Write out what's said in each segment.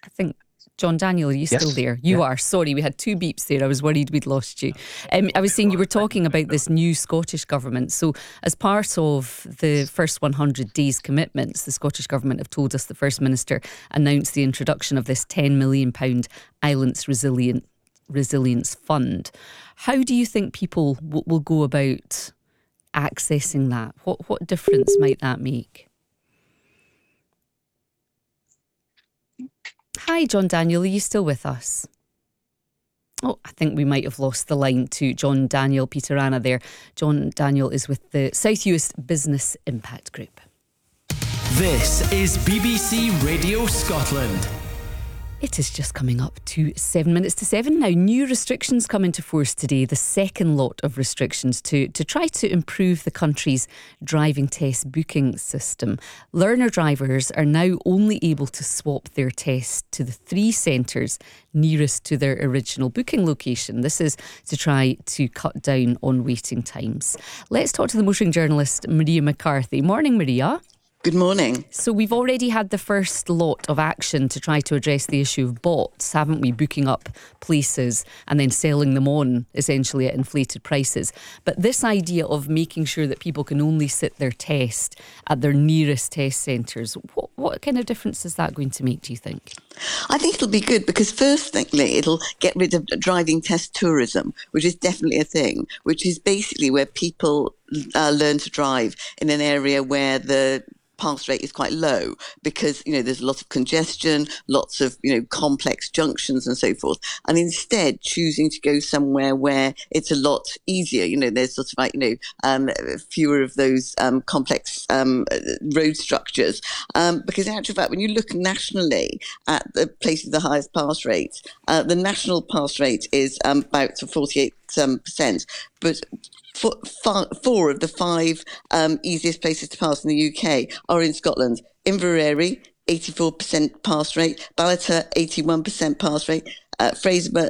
I think, John Daniel, are you still there? You are. Sorry, we had two beeps there. I was worried we'd lost you. I was saying you were talking about this new Scottish Government. So as part of the first 100 days commitments, the Scottish Government have told us the First Minister announced the introduction of this £10 million Islands Resilience Fund. How do you think people will go about accessing that? What difference might that make? Hi, John Daniel, are you still with us? Oh, I think we might have lost the line to John Daniel Peterana there. John Daniel is with the South Uist Business Impact Group. This is BBC Radio Scotland. It is just coming up to 7 minutes to 7 now. New restrictions come into force today, the second lot of restrictions to try to improve the country's driving test booking system. Learner drivers are now only able to swap their test to the 3 centres nearest to their original booking location. This is to try to cut down on waiting times. Let's talk to the motoring journalist Maria McCarthy. Morning, Maria. Good morning. So we've already had the first lot of action to try to address the issue of bots, haven't we? Booking up places and then selling them on essentially at inflated prices. But this idea of making sure that people can only sit their test at their nearest test centres, what kind of difference is that going to make, do you think? I think it'll be good because firstly, it'll get rid of driving test tourism, which is definitely a thing, which is basically where people learn to drive in an area where the pass rate is quite low because, there's a lot of congestion, lots of, complex junctions and so forth. And instead choosing to go somewhere where it's a lot easier, there's sort of like, fewer of those complex road structures. Because in actual fact, when you look nationally at the places with the highest pass rates, the national pass rate is about 48%, but four of the 5 easiest places to pass in the UK are in Scotland. Inverary, 84% pass rate. Ballater, 81% pass rate. Fraserburgh,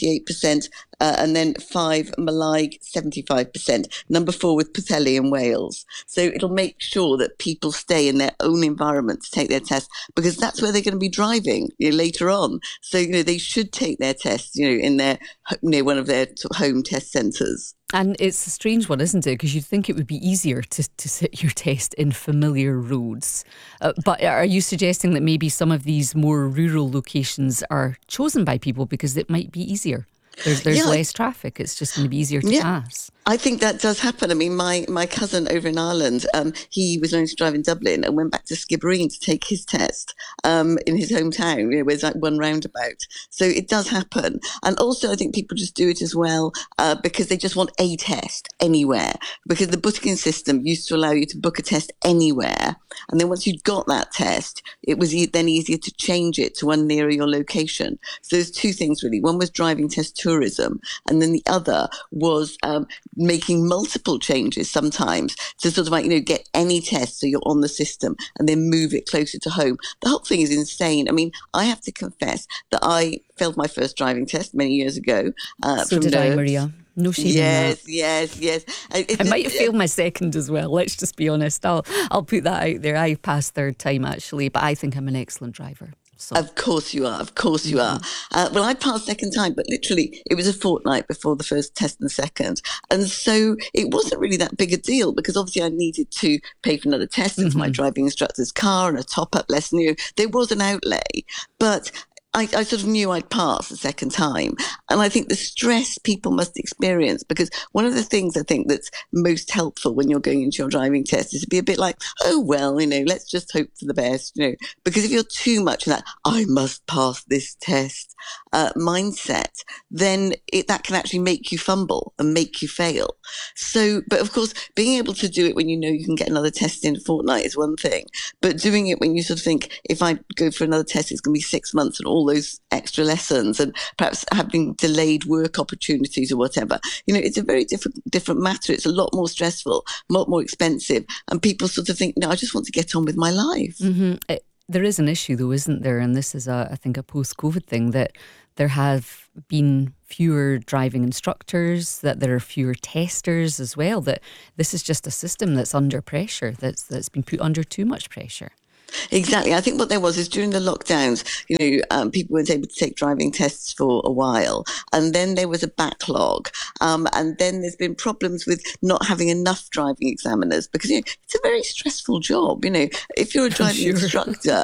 78%. And then 5, Mallaig, 75%. Number 4 with Pwllheli in Wales. So it'll make sure that people stay in their own environment to take their test because that's where they're going to be driving later on. So, they should take their tests, in their, one of their home test centres. And it's a strange one, isn't it? Because you'd think it would be easier to sit your test in familiar roads. But are you suggesting that maybe some of these more rural locations are chosen by people because it might be easier? There's less traffic. It's just going to be easier to pass. I think that does happen. I mean, my cousin over in Ireland, he was learning to drive in Dublin and went back to Skibbereen to take his test in his hometown, where there's like one roundabout. So it does happen. And also I think people just do it as well because they just want a test anywhere. Because the booking system used to allow you to book a test anywhere. And then once you'd got that test, it was then easier to change it to one nearer your location. So there's 2 things really. One was driving test tourism, and then the other was making multiple changes sometimes to sort of like, get any test so you're on the system and then move it closer to home. The whole thing is insane. I mean, I have to confess that I failed my first driving test many years ago. So did I, Maria. No shame in that. Yes. I might have failed my second as well. Let's just be honest. I'll put that out there. I passed 3rd time actually, but I think I'm an excellent driver. So. Of course you are. Well, I passed 2nd time, but literally it was a fortnight before the first test and the second. And so it wasn't really that big a deal because obviously I needed to pay for another test for my driving instructor's car and a top-up lesson. There was an outlay, but I sort of knew I'd pass the 2nd time. And I think the stress people must experience, because one of the things I think that's most helpful when you're going into your driving test is to be a bit like, oh, well, let's just hope for the best, because if you're too much in that, I must pass this test mindset, then that can actually make you fumble and make you fail. So, but of course, being able to do it when you can get another test in a fortnight is one thing, but doing it when you sort of think, if I go for another test, it's going to be 6 months and all those extra lessons and perhaps having delayed work opportunities or whatever, it's a very different matter. It's a lot more stressful, a lot more expensive, and people sort of think, no, I just want to get on with my life. Mm-hmm. There is an issue though, isn't there? And this is I think a post-COVID thing, that there have been fewer driving instructors, that there are fewer testers as well, that this is just a system that's under pressure, that's been put under too much pressure. Exactly. I think what there was is during the lockdowns, people weren't able to take driving tests for a while, and then there was a backlog, and then there's been problems with not having enough driving examiners because it's a very stressful job. If you're a driving instructor,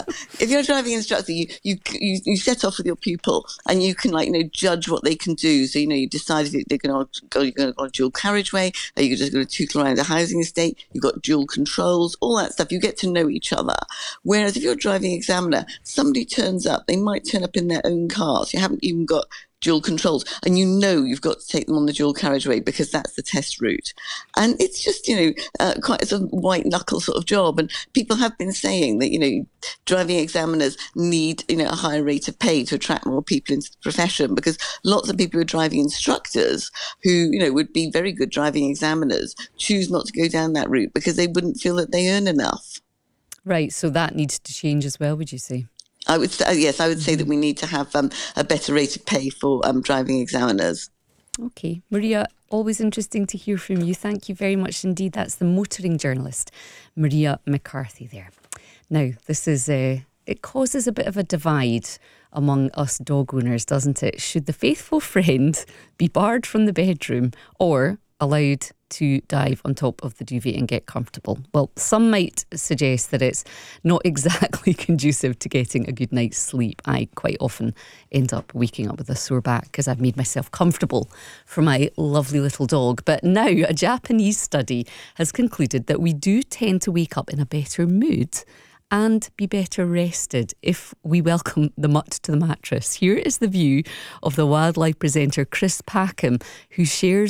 you set off with your pupil and you can judge what they can do. So you decide if they're going to go on a dual carriageway, or you're just going to tootle around a housing estate. You've got dual controls, all that stuff. You get to know each other. Whereas if you're a driving examiner, somebody turns up, they might turn up in their own car. So you haven't even got dual controls. And you've got to take them on the dual carriageway because that's the test route. And it's just, quite a sort of white knuckle sort of job. And people have been saying that, driving examiners need, a higher rate of pay to attract more people into the profession because lots of people who are driving instructors who, would be very good driving examiners choose not to go down that route because they wouldn't feel that they earn enough. Right, so that needs to change as well, would you say? I would say that we need to have a better rate of pay for driving examiners. Okay, Maria, always interesting to hear from you. Thank you very much indeed. That's the motoring journalist, Maria McCarthy there. Now, this is it causes a bit of a divide among us dog owners, doesn't it? Should the faithful friend be barred from the bedroom or allowed to dive on top of the duvet and get comfortable? Well, some might suggest that it's not exactly conducive to getting a good night's sleep. I quite often end up waking up with a sore back because I've made myself comfortable for my lovely little dog. But now a Japanese study has concluded that we do tend to wake up in a better mood and be better rested if we welcome the mutt to the mattress. Here is the view of the wildlife presenter Chris Packham, who shares